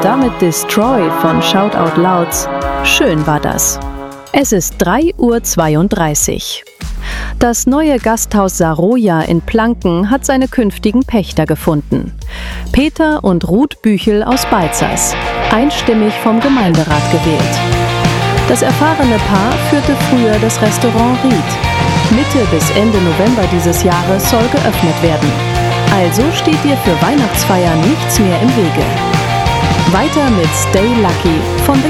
damit Destroy von Shout Out Louds. Schön war das. Es ist 3:32 Uhr. Das neue Gasthaus Saroja in Planken hat seine künftigen Pächter gefunden. Peter und Ruth Büchel aus Balzers, einstimmig vom Gemeinderat gewählt. Das erfahrene Paar führte früher das Restaurant Ried. Mitte bis Ende November dieses Jahres soll geöffnet werden. Also steht dir für Weihnachtsfeiern nichts mehr im Wege. Weiter mit Stay Lucky von